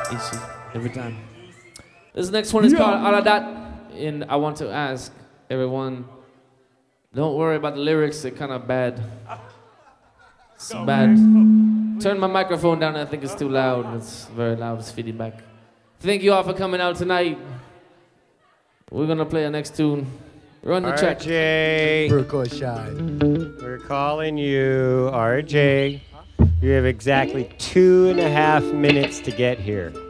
Easy. Every time. This next one is called All of That. And I want to ask everyone, don't worry about the lyrics, they're kind of bad. It's bad. Turn my microphone down, I think it's too loud. It's very loud, it's feeding back. Thank you all for coming out tonight. We're gonna play our next tune. Run the track. RJ. We're calling you, RJ. You have exactly 2.5 minutes to get here.